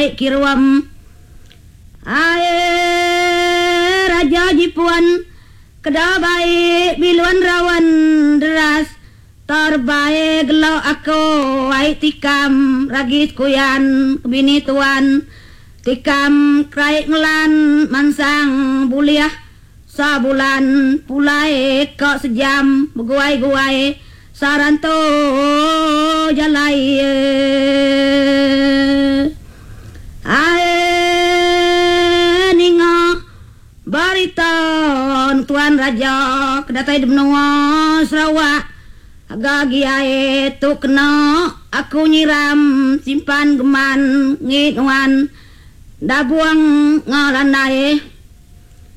baik kirwam raja jipuan kedah baik biluan rawan deras terbaik gelau aku ai tikam ragit kuyan bini tuan tikam krai ngelan mansang buliah sabulan pulai kok sejam beguai-guai saranto jalai ningo bariton tuan raja kedatai benua Sarawak agagi ae tu kena aku nyiram simpan geman ngitwan dabuang ngalanai